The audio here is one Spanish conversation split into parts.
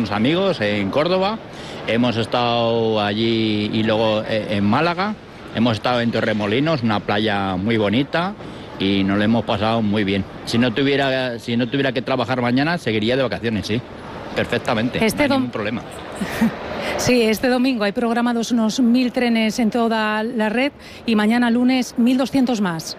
unos amigos en Córdoba, hemos estado allí y luego en Málaga, hemos estado en Torremolinos, una playa muy bonita, y nos lo hemos pasado muy bien. Si no tuviera que trabajar mañana, seguiría de vacaciones, sí, perfectamente, no hay ningún problema. Sí, este domingo hay programados unos 1.000 trenes en toda la red y mañana lunes 1.200 más.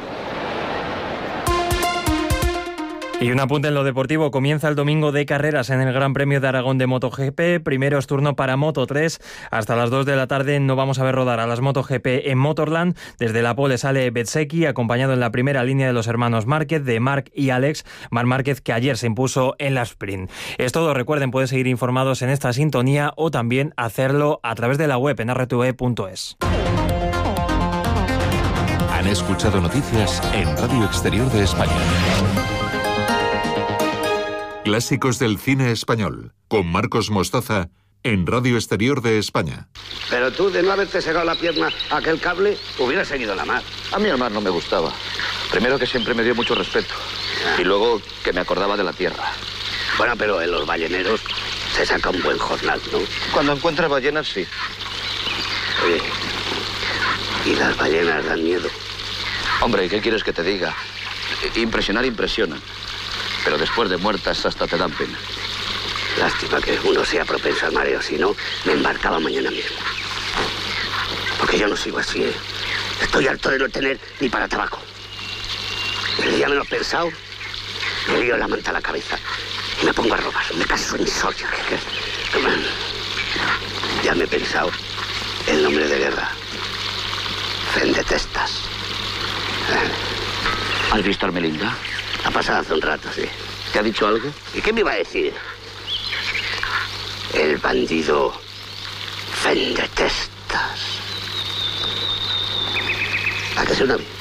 Y un apunte en lo deportivo, comienza el domingo de carreras en el Gran Premio de Aragón de MotoGP, primero es turno para Moto3, hasta las 2 de la tarde no vamos a ver rodar a las MotoGP en Motorland, desde la pole sale Bezzecchi, acompañado en la primera línea de los hermanos Márquez, de Marc y Alex, Marc Márquez que ayer se impuso en la sprint. Es todo, recuerden, pueden seguir informados en esta sintonía o también hacerlo a través de la web en rtve.es. Han escuchado noticias en Radio Exterior de España. Clásicos del cine español, con Marcos Mostaza, en Radio Exterior de España. Pero tú, de no haberte segado la pierna a aquel cable, hubieras seguido la mar. A mí el mar no me gustaba. Primero que siempre me dio mucho respeto. Y luego que me acordaba de la tierra. Bueno, pero en los balleneros se saca un buen jornal, ¿no? Cuando encuentras ballenas, sí. Oye, y las ballenas dan miedo. Hombre, ¿qué quieres que te diga? Impresionar impresiona. Pero después de muertas hasta te dan pena. Lástima que uno sea propenso al mareo, si no, me embarcaba mañana mismo. Porque yo no sigo así, ¿eh? Estoy harto de no tener ni para tabaco. El día menos pensado, me lío la manta a la cabeza y me pongo a robar. Me caso en Soria. Ya me he pensado el nombre de guerra. Vendetestas. ¿Has visto a Ermelinda? Ha pasado hace un rato, sí. ¿Te ha dicho algo? ¿Y qué me iba a decir? El bandido Vendetestas. ¿A qué suena bien?